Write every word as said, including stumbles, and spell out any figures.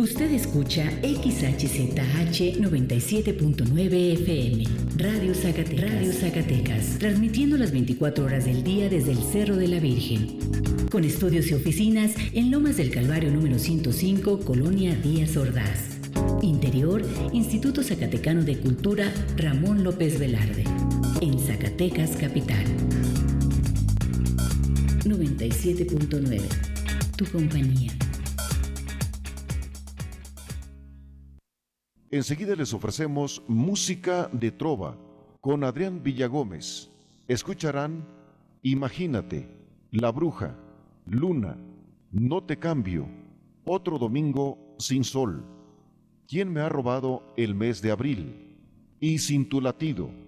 Usted escucha X H Z H noventa y siete punto nueve F M, Radio Zacatecas, Radio Zacatecas, transmitiendo las veinticuatro horas del día desde el Cerro de la Virgen, con estudios y oficinas en Lomas del Calvario número ciento cinco, Colonia Díaz Ordaz. Interior, Instituto Zacatecano de Cultura Ramón López Velarde, en Zacatecas Capital. noventa y siete punto nueve, tu compañía. Enseguida les ofrecemos música de trova con Adrián Villagómez. Escucharán Imagínate, La Bruja, Luna, No te cambio, Otro domingo sin sol, ¿Quién me ha robado el mes de abril? Y Sin tu latido.